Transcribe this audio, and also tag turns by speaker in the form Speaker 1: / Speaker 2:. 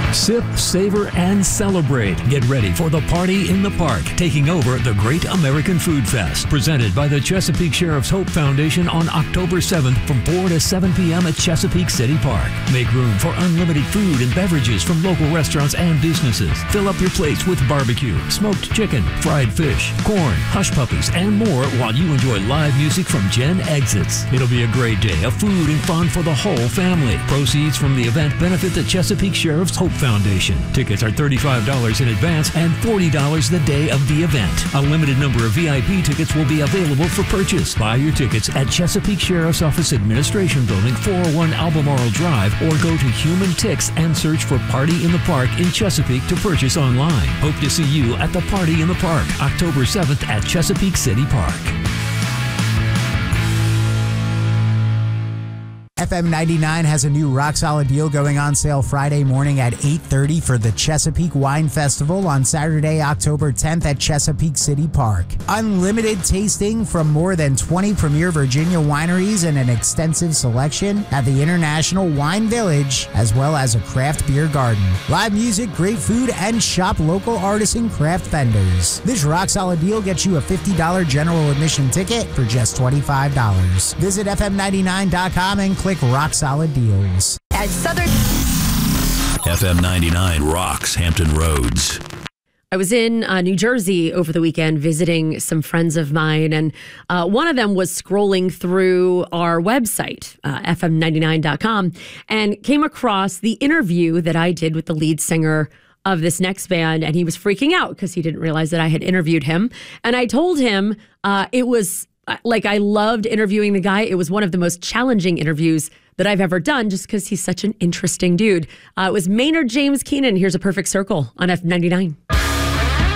Speaker 1: Sip, savor, and celebrate. Get ready for the Party in the Park, taking over the Great American Food Fest, presented by the Chesapeake Sheriff's Hope Foundation on October 7th from 4 to 7 p.m. at Chesapeake City Park. Make room for unlimited food and beverages from local restaurants and businesses. Fill up your plates with barbecue, smoked chicken, fried fish, corn, hush puppies, and more while you enjoy live music from Gen Exits. It'll be a great day of food and fun for the whole family. Proceeds from the event benefit the Chesapeake Sheriff's Hope Foundation. Tickets are $35 in advance and $40 the day of the event. A limited number of VIP tickets will be available for purchase. Buy your tickets at Chesapeake Sheriff's Office Administration Building, 401 Albemarle Drive, or go to Human Tix and search for Party in the Park in Chesapeake to purchase online. Hope to see you at the Party in the Park, October 7th at Chesapeake City Park.
Speaker 2: FM 99 has a new rock solid deal going on sale Friday morning at 8:30 for the Chesapeake Wine Festival on Saturday, October 10th at Chesapeake City Park. Unlimited tasting from more than 20 premier Virginia wineries and an extensive selection at the International Wine Village, as well as a craft beer garden. Live music, great food, and shop local artisan craft vendors. This rock solid deal gets you a $50 general admission ticket for just $25. Visit FM99.com and click Rock Solid Deals.
Speaker 3: At Southern
Speaker 4: FM 99 rocks Hampton Roads.
Speaker 3: I was in New Jersey over the weekend visiting some friends of mine, and one of them was scrolling through our website, fm99.com, and came across the interview that I did with the lead singer of this next band, and he was freaking out because he didn't realize that I had interviewed him. And I told him it was like, I loved interviewing the guy. It was one of the most challenging interviews that I've ever done just because he's such an interesting dude. It was Maynard James Keenan. Here's A Perfect Circle on F99.